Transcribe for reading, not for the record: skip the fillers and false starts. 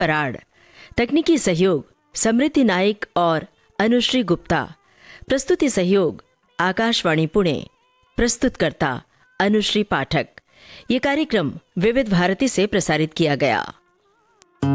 पराड़। तकनीकी सहयोग समृद्धि नाइक और अनुश्री गुप्ता। प्रस्तुति सहयोग आकाशवाणी पुणे। प्रस्तुतकर्ता अनुश्री पाठक। ये कार्यक्रम विविध भारती से प्रसारित किया गया।